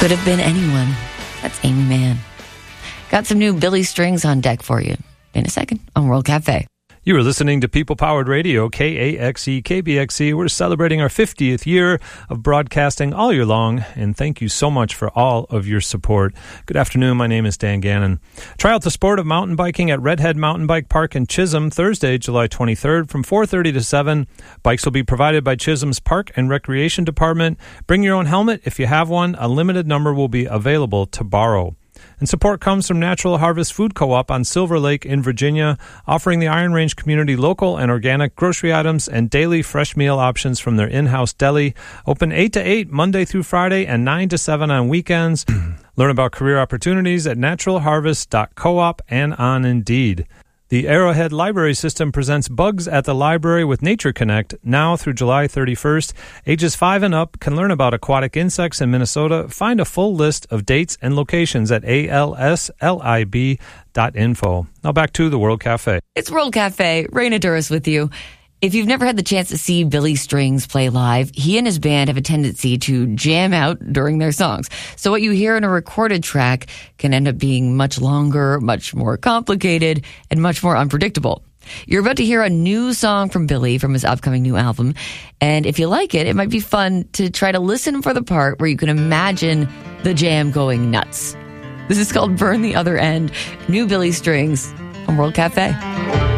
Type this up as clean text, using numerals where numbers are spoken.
Could have been anyone. That's Amy Mann. Got some new Billy Strings on deck for you in a second on World Cafe. You are listening to People Powered Radio, KAXE, KBXE. We're celebrating our 50th year of broadcasting all year long, and thank you so much for all of your support. Good afternoon. My name is Dan Gannon. Try out the sport of mountain biking at Redhead Mountain Bike Park in Chisholm Thursday, July 23rd from 4:30 to 7. Bikes will be provided by Chisholm's Park and Recreation Department. Bring your own helmet if you have one. A limited number will be available to borrow. And support comes from Natural Harvest Food Co-op on Silver Lake in Virginia, offering the Iron Range community local and organic grocery items and daily fresh meal options from their in-house deli. Open 8 to 8 Monday through Friday and 9 to 7 on weekends. Learn about career opportunities at naturalharvest.coop and on Indeed. The Arrowhead Library System presents Bugs at the Library with Nature Connect now through July 31st. Ages 5 and up can learn about aquatic insects in Minnesota. Find a full list of dates and locations at alslib.info. Now back to the World Cafe. It's World Cafe. Raina Duras with you. If you've never had the chance to see Billy Strings play live, he and his band have a tendency to jam out during their songs. So what you hear in a recorded track can end up being much longer, much more complicated, and much more unpredictable. You're about to hear a new song from Billy from his upcoming new album. And if you like it, it might be fun to try to listen for the part where you can imagine the jam going nuts. This is called Burn the Other End. New Billy Strings on World Cafe.